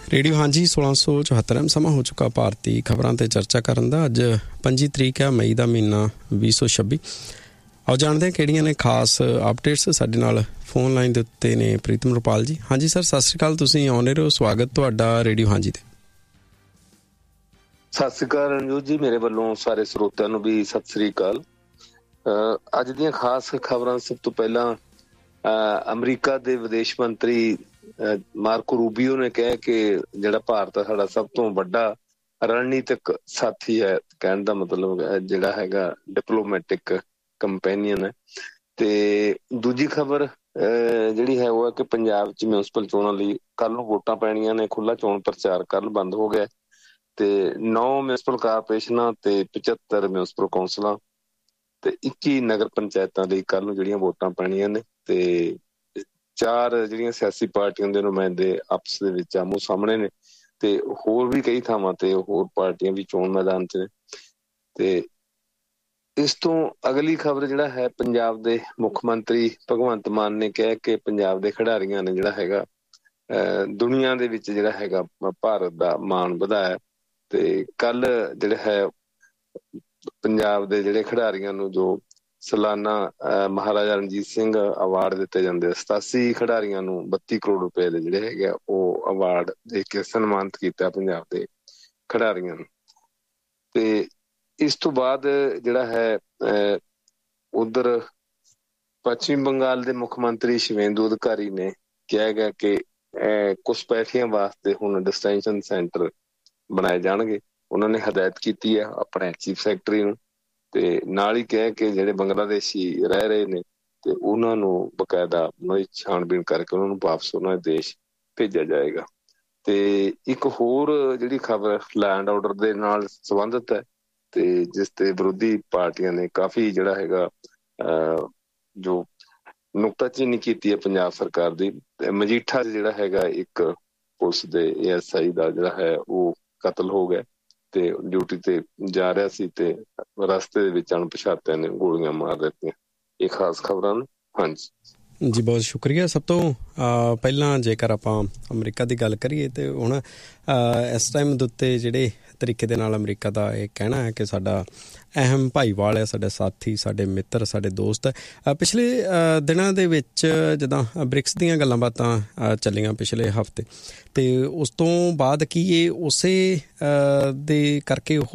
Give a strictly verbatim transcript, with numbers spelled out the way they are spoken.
Radio ਹਾਂਜੀ ਸੋਲਾਂ ਸੌ ਚੁਹੱਤਰ ਐਮ ਸਮਾਂ ਹੋ ਚੁੱਕਾ ਭਾਰਤੀ ਖਬਰਾਂ 'ਤੇ ਚਰਚਾ ਕਰਨ ਦਾ। ਅੱਜ ਪੰਜੀ ਤਰੀਕ ਹੈ ਮਈ ਦਾ ਮਹੀਨਾ ਵੀਹ ਸੌ ਛੱਬੀ। ਆਓ ਜਾਣਦੇ ਹਾਂ ਕਿਹੜੀਆਂ ਨੇ ਖਾਸ ਅਪਡੇਟਸ। ਸਾਡੇ ਨਾਲ ਫੋਨ ਲਾਈਨ ਦੇ ਉੱਤੇ ਨੇ ਪ੍ਰੀਤਮ ਰੁਪਾਲ ਜੀ। ਹਾਂਜੀ ਸਰ, ਸਤਿ ਸ਼੍ਰੀ ਅਕਾਲ। ਤੁਸੀਂ ਆਉਣੇ ਰਹੋ, ਸਵਾਗਤ ਤੁਹਾਡਾ ਰੇਡੀਓ ਹਾਂਜੀ 'ਤੇ। ਸਤਿ ਸ੍ਰੀ ਅਕਾਲ ਰਣਜੋਤ ਜੀ, ਮੇਰੇ ਵੱਲੋਂ ਸਾਰੇ ਸਰੋਤਿਆਂ ਨੂੰ ਵੀ ਸਤਿ ਸ੍ਰੀ ਅਕਾਲ। ਅੱਜ ਦੀਆਂ ਖਾਸ ਖਬਰਾਂ, ਸਭ ਤੋਂ ਪਹਿਲਾਂ ਅਮਰੀਕਾ ਦੇ ਵਿਦੇਸ਼ ਮੰਤਰੀ ਮਾਰਕੋ ਰੂਬੀਓ ਨੇ ਕਿਹਾ ਕਿ ਜਿਹੜਾ ਭਾਰਤ ਹੈ ਸਾਡਾ ਸਭ ਤੋਂ ਵੱਡਾ ਰਣਨੀਤਿਕ ਸਾਥੀ ਹੈ। ਕਹਿਣ ਦਾ ਮਤਲਬ ਜਿਹੜਾ ਹੈਗਾ ਡਿਪਲੋਮੈਟਿਕ ਕੰਪੈਨੀਅਨ ਹੈ। ਤੇ ਦੂਜੀ ਖਬਰ ਜਿਹੜੀ ਹੈ ਉਹ ਹੈ ਕਿ ਪੰਜਾਬ 'ਚ ਮਿਊਨਸਿਪਲ ਚੋਣਾਂ ਲਈ ਕੱਲ੍ਹ ਨੂੰ ਵੋਟਾਂ ਪੈਣੀਆਂ ਨੇ। ਖੁੱਲ੍ਹਾ ਚੋਣ ਪ੍ਰਚਾਰ ਕੱਲ੍ਹ ਬੰਦ ਹੋ ਗਿਆ ਤੇ ਨੌ ਮਿਊਨਸਿਪਲ ਕਾਰਪੋਰੇਸ਼ਨਾਂ ਤੇ ਪਚੱਤਰ ਮਿਊਨਸਿਪਲ ਕੌਂਸਲਾਂ ਤੇ ਇੱਕੀ ਨਗਰ ਪੰਚਾਇਤਾਂ ਲਈ ਕੱਲ੍ਹ ਨੂੰ ਜਿਹੜੀਆਂ ਵੋਟਾਂ ਪੈਣੀਆਂ ਨੇ। ਤੇ ਚਾਰ ਜਿਹੜੀਆਂ ਸਿਆਸੀ ਪਾਰਟੀਆਂ ਦੇ ਨੁਮਾਇੰਦੇ ਆਪਸ ਦੇ ਵਿੱਚ ਆਮੋ ਸਾਹਮਣੇ ਨੇ ਤੇ ਹੋਰ ਵੀ ਕਈ ਥਾਵਾਂ ਤੇ ਹੋਰ ਪਾਰਟੀਆਂ ਵੀ ਚੋਣ ਮੈਦਾਨ 'ਚ ਨੇ। ਤੇ ਇਸ ਤੋਂ ਅਗਲੀ ਖਬਰ ਜਿਹੜਾ ਹੈ, ਪੰਜਾਬ ਦੇ ਮੁੱਖ ਮੰਤਰੀ ਭਗਵੰਤ ਮਾਨ ਨੇ ਕਿਹਾ ਕਿ ਪੰਜਾਬ ਦੇ ਖਿਡਾਰੀਆਂ ਨੇ ਜਿਹੜਾ ਹੈਗਾ ਅਹ ਦੁਨੀਆ ਦੇ ਵਿੱਚ ਜਿਹੜਾ ਹੈਗਾ ਭਾਰਤ ਦਾ ਮਾਣ ਵਧਾਇਆ। ਤੇ ਕੱਲ ਜਿਹੜਾ ਹੈ ਪੰਜਾਬ ਦੇ ਜਿਹੜੇ ਖਿਡਾਰੀਆਂ ਨੂੰ ਜੋ ਸਾਲਾਨਾ ਮਹਾਰਾਜਾ ਰਣਜੀਤ ਸਿੰਘ ਅਵਾਰਡ ਦਿੱਤੇ ਜਾਂਦੇ, ਸਤਾਸੀ ਖਿਡਾਰੀਆਂ ਨੂੰ ਬੱਤੀ ਕਰੋੜ ਰੁਪਏ ਦੇ ਜਿਹੜੇ ਹੈਗੇ ਆ ਉਹ ਅਵਾਰਡ ਦੇ ਕੇ ਸਨਮਾਨਿਤ ਕੀਤਾ ਪੰਜਾਬ ਦੇ ਖਿਡਾਰੀਆਂ ਨੂੰ। ਤੇ ਇਸ ਤੋਂ ਬਾਅਦ ਜਿਹੜਾ ਹੈ ਅਹ ਉਧਰ ਪੱਛਮੀ ਬੰਗਾਲ ਦੇ ਮੁੱਖ ਮੰਤਰੀ ਸ਼ਿਵੇਂਦੂ ਅਧਿਕਾਰੀ ਨੇ ਕਿਹਾ ਗਿਆ ਕਿ ਘੁਸਪੈਠੀਆਂ ਵਾਸਤੇ ਹੁਣ ਡਿਟੈਂਸ਼ਨ ਸੈਂਟਰ ਬਣਾਏ ਜਾਣਗੇ। ਉਹਨਾਂ ਨੇ ਹਦਾਇਤ ਕੀਤੀ ਹੈ ਆਪਣੇ ਚੀਫ ਸੈਕਟਰੀ ਨੂੰ। ਤੇ ਨਾਲ ਹੀ ਕਿਹਾ ਕਿ ਜਿਹੜੇ ਬੰਗਲਾਦੇਸ਼ੀ ਰਹਿ ਰਹੇ ਨੇ ਤੇ ਉਹਨਾਂ ਨੂੰ ਬਕਾਇਦਾ ਉਹਨਾਂ ਦੀ ਛਾਣਬੀਣ ਕਰਕੇ ਉਹਨਾਂ ਨੂੰ ਵਾਪਸ ਉਹਨਾਂ ਦੇ ਦੇਸ਼ ਭੇਜਿਆ ਜਾਏਗਾ। ਤੇ ਇੱਕ ਹੋਰ ਜਿਹੜੀ ਖਬਰ ਲੈਂਡ ਆਰਡਰ ਦੇ ਨਾਲ ਸੰਬੰਧਿਤ ਹੈ ਤੇ ਜਿਸ ਤੇ ਵਿਰੋਧੀ ਪਾਰਟੀਆਂ ਨੇ ਕਾਫੀ ਜਿਹੜਾ ਹੈਗਾ ਅਹ ਜੋ ਨੁਕਤਾਚੀਨੀ ਕੀਤੀ ਹੈ ਪੰਜਾਬ ਸਰਕਾਰ ਦੀ। ਮਜੀਠਾ ਜਿਹੜਾ ਹੈਗਾ ਇੱਕ ਪੁਲਿਸ ਦੇ ਏ ਐਸ ਆਈ ਦਾ ਜਿਹੜਾ ਹੈ ਉਹ ਕਤਲ ਹੋ ਗਿਆ ਤੇ ਡਿਊਟੀ ਤੇ ਜਾ ਰਿਹਾ ਸੀ ਤੇ ਰਸਤੇ ਦੇ ਵਿੱਚ ਅਣਪਛਾਤਿਆਂ ਨੇ ਗੋਲੀਆਂ ਮਾਰ ਦਿੱਤੀਆਂ। ਇਹ ਖਾਸ ਖਬਰਾਂ ਨੇ। ਹਾਂਜੀ ਜੀ, ਬਹੁਤ ਸ਼ੁਕਰੀਆ। ਸਭ ਤੋਂ ਪਹਿਲਾਂ ਜੇਕਰ ਆਪਾਂ ਅਮਰੀਕਾ ਦੀ ਗੱਲ ਕਰੀਏ ਤੇ ਹੁਣ ਇਸ ਟਾਈਮ ਦੇ ਉੱਤੇ ਜਿਹੜੇ ਤਰੀਕੇ ਦੇ ਨਾਲ ਅਮਰੀਕਾ ਦਾ ਇਹ ਕਹਿਣਾ ਹੈ ਕਿ ਸਾਡਾ ਅਹਿਮ ਭਾਈਵਾਲ ਹੈ, ਸਾਡੇ ਸਾਥੀ, ਸਾਡੇ ਮਿੱਤਰ, ਸਾਡੇ ਦੋਸਤ ਹੈ। ਪਿਛਲੇ ਦਿਨਾਂ ਦੇ ਵਿੱਚ ਜਿੱਦਾਂ ਬ੍ਰਿਕਸ ਦੀਆਂ ਗੱਲਾਂ ਬਾਤਾਂ ਚੱਲੀਆਂ ਪਿਛਲੇ ਹਫ਼ਤੇ, ਅਤੇ ਉਸ ਤੋਂ ਬਾਅਦ ਕੀ ਇਹ ਉਸੇ ਦੇ ਕਰਕੇ